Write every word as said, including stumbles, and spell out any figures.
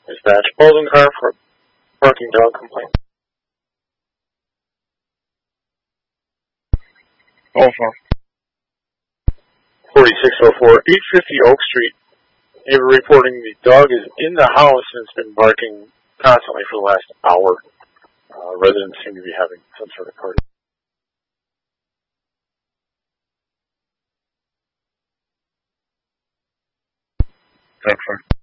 Dispatch, Baldwin car for barking dog complaint. Also. forty-six oh four, eight fifty Oak Street. Neighbor reporting the dog is in the house and it's been barking constantly for the last hour. Uh, residents seem to be having some sort of party. Excellent.